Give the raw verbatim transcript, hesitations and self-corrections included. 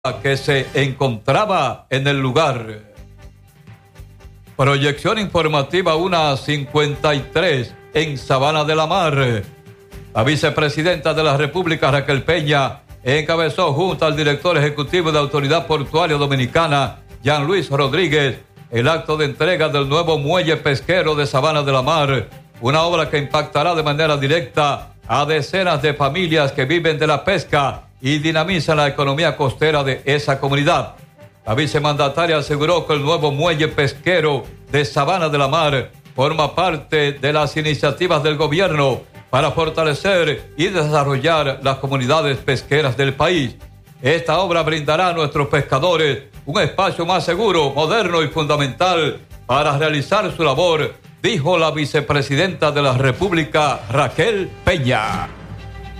que se encontraba en el lugar. Proyección informativa una cincuenta y tres en Sabana de la Mar. La vicepresidenta de la República, Raquel Peña, encabezó junto al director ejecutivo de Autoridad Portuaria Dominicana, Jean Luis Rodríguez, el acto de entrega del nuevo muelle pesquero de Sabana de la Mar, una obra que impactará de manera directa a decenas de familias que viven de la pesca y dinamizan la economía costera de esa comunidad. La vicemandataria aseguró que el nuevo muelle pesquero de Sabana de la Mar forma parte de las iniciativas del gobierno para fortalecer y desarrollar las comunidades pesqueras del país. Esta obra brindará a nuestros pescadores un espacio más seguro, moderno y fundamental para realizar su labor, dijo la vicepresidenta de la República, Raquel Peña.